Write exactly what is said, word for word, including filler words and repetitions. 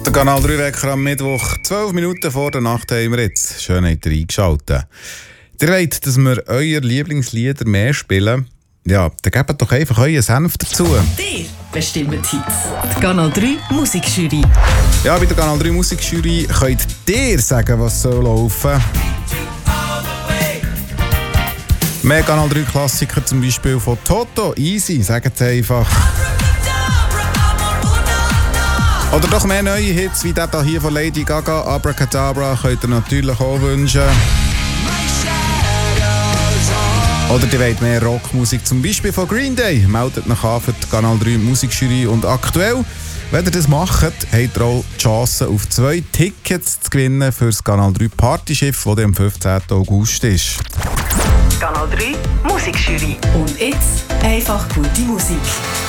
Der Kanal drei Wecker am Mittwoch, zwölf Minuten vor der Nacht haben wir jetzt. Schön habt ihr eingeschaltet. Ihr wollt, dass wir eure Lieblingslieder mehr spielen? Ja, dann gebt doch einfach euren Senf dazu. Der bestimmt Hits. Die Kanal drei Musikjury. Ja, bei der Kanal drei Musikjury könnt ihr sagen, was soll laufen. Mehr Kanal drei Klassiker, zum Beispiel von Toto, Easy, sagt es einfach. Oder doch mehr neue Hits, wie der hier von Lady Gaga, Abracadabra, könnt ihr natürlich auch wünschen. Oder ihr wollt mehr Rockmusik, zum Beispiel von Green Day. Meldet euch an für die Kanal drei Musikjury. Und aktuell, wenn ihr das macht, habt ihr auch die Chance auf zwei Tickets zu gewinnen für das Kanal drei Partyschiff, das am fünfzehnten August ist. Kanal drei Musikjury. Und jetzt einfach gute Musik.